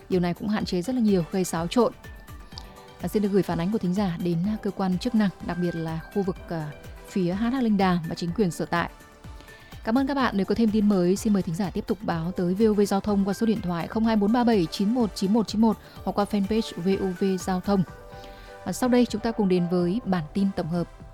Điều này cũng hạn chế rất là nhiều, gây xáo trộn. Xin được gửi phản ánh của thính giả đến cơ quan chức năng, đặc biệt là khu vực phía HH Linh Đàm và chính quyền sở tại. Cảm ơn các bạn. Nếu có thêm tin mới, xin mời thính giả tiếp tục báo tới VOV Giao thông qua số điện thoại 02437 919191 hoặc qua fanpage VOV Giao thông. Và sau đây chúng ta cùng đến với bản tin tổng hợp.